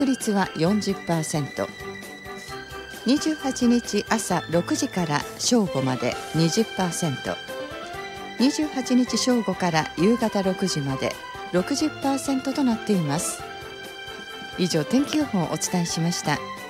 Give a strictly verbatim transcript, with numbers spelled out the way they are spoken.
率は よんじゅっパーセント。にじゅうはちにち朝ろくじから正午まで にじゅっパーセント。にじゅうはちにち正午から夕方ろくじまで ろくじゅっパーセント となっています。以上、天気予報をお伝えしました。